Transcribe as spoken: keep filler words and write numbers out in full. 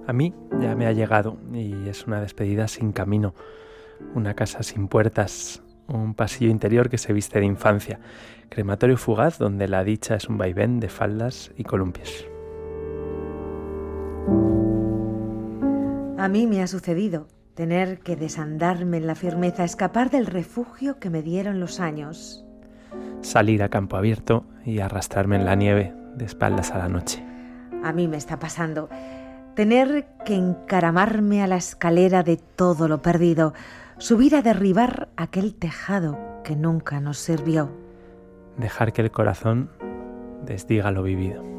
A mí ya me ha llegado y es una despedida sin camino, una casa sin puertas, un pasillo interior que se viste de infancia, crematorio fugaz donde la dicha es un vaivén de faldas y columpios. A mí me ha sucedido tener que desandarme en la firmeza, escapar del refugio que me dieron los años. Salir a campo abierto y arrastrarme en la nieve de espaldas a la noche. A mí me está pasando tener que encaramarme a la escalera de todo lo perdido, subir a derribar aquel tejado que nunca nos sirvió. Dejar que el corazón desdiga lo vivido.